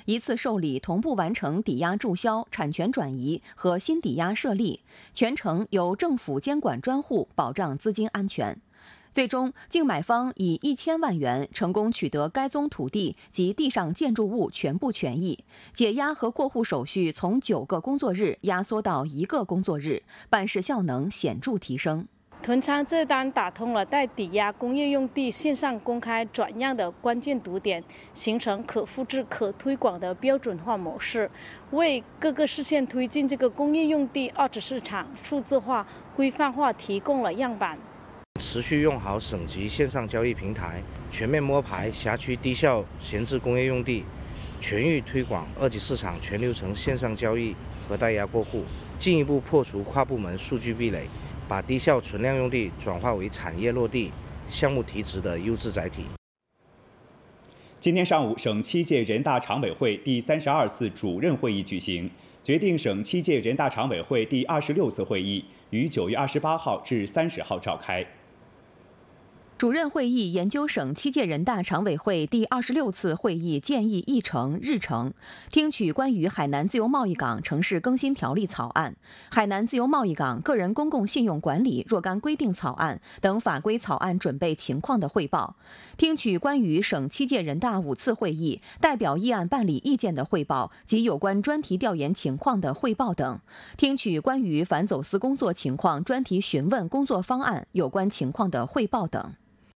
一次受理同步完成抵押注销、产权转移和新抵押设立，全程由政府监管专户保障资金安全。最终，竞买方以1000万元成功取得该宗土地及地上建筑物全部权益，解押和过户手续从9个工作日压缩到1个工作日，办事效能显著提升。 屯昌这单打通了待抵押工业用地线上公开转让的关键堵点，形成可复制、可推广的标准化模式，为各个市县推进这个工业用地二级市场数字化、规范化提供了样板。 持续用好省级线上交易平台，全面摸排辖区低效闲置工业用地，全域推广二级市场全流程线上交易和代押过户，进一步破除跨部门数据壁垒，把低效存量用地转化为产业落地、项目提质的优质载体。 今天上午，省7届人大常委会第32次主任会议举行，决定省7届人大常委会第26次会议于9月28号至30号召开。 主任会议研究省7届人大常委会第26次会议建议议程日程，听取关于海南自由贸易港城市更新条例草案、海南自由贸易港个人公共信用管理若干规定草案等法规草案准备情况的汇报，听取关于省7届人大5次会议代表议案办理意见的汇报及有关专题调研情况的汇报等，听取关于反走私工作情况专题询问工作方案有关情况的汇报等。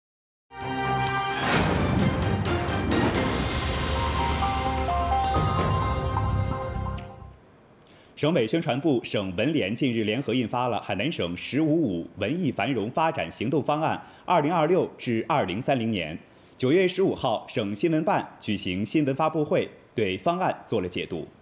省委宣传部、省文联近日联合印发了海南省“1055”文艺繁荣发展行动方案（2026至2030年）。9月15号，省新闻办举行新闻发布会，对方案做了解读。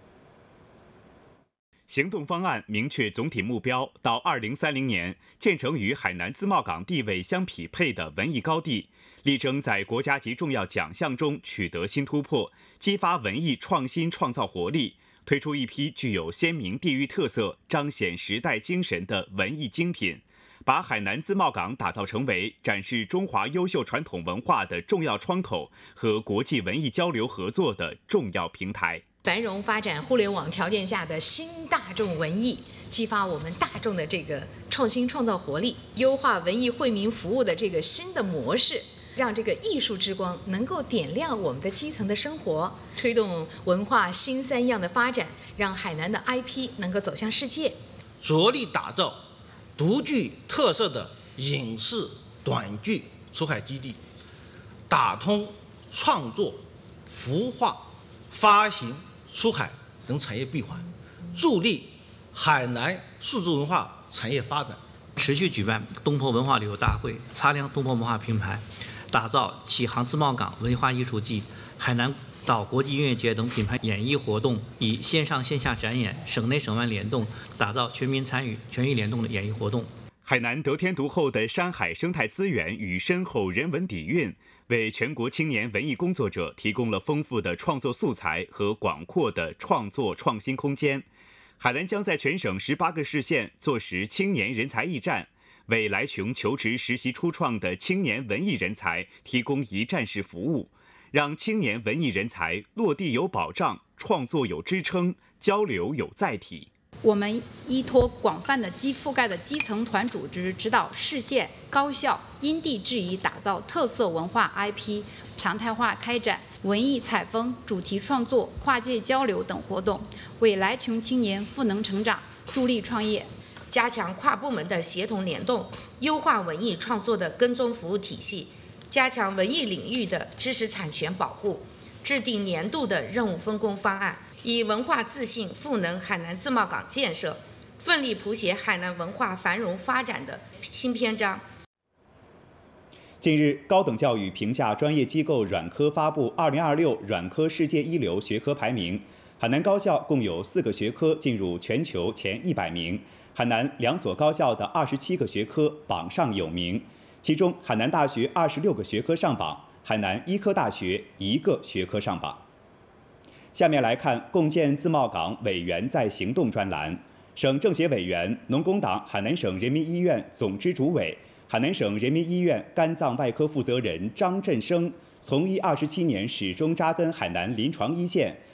行动方案明确总体目标，到2030年建成与海南自贸港地位相匹配的文艺高地，力争在国家级重要奖项中取得新突破，激发文艺创新创造活力。推出一批具有鲜明地域特色、彰显时代精神的文艺精品，把海南自贸港打造成为展示中华优秀传统文化的重要窗口和国际文艺交流合作的重要平台。 繁荣发展互联网条件下的新大众文艺，激发我们大众的这个创新创造活力，优化文艺惠民服务的这个新的模式，让这个艺术之光能够点亮我们的基层的生活，推动文化新三样的发展，让海南的 IP 能够走向世界。 着力打造独具特色的影视短剧出海基地，打通创作、孵化、发行、出海等产业闭环，助力海南数字文化产业发展。 持续举办东坡文化旅游大会，擦亮东坡文化品牌，打造启航自贸港文化艺术季、海南岛国际音乐节等品牌演艺活动，以线上线下展演、省内省外联动，打造全民参与、全域联动的演艺活动。 海南得天独厚的山海生态资源与深厚人文底蕴，为全国青年文艺工作者提供了丰富的创作素材和广阔的创作创新空间。海南将在全省18个市县坐实青年人才驿站，为来琼求职实习初创的青年文艺人才提供一站式服务，让青年文艺人才落地有保障，创作有支撑，交流有载体。 我们依托广泛的覆盖的基层团组织，指导市县高校因地制宜打造特色文化 IP， 常态化开展文艺采风、主题创作、跨界交流等活动，为来琼青年赋能成长助力创业。 加强跨部门的协同联动，优化文艺创作的跟踪服务体系，加强文艺领域的知识产权保护，制定年度的任务分工方案，以文化自信赋能海南自贸港建设，奋力谱写海南文化繁荣发展的新篇章。 近日，高等教育评价专业机构软科发布2026软科世界一流学科排名，海南高校共有4个学科进入全球前100名。海南2所高校的27个学科榜上有名，其中海南大学26个学科上榜，海南医科大学1个学科上榜。下面来看共建自贸港委员在行动专栏。省政协委员、农工党海南省人民医院总支主委、海南省人民医院肝脏外科负责人张振生，从医27年，始终扎根海南临床一线，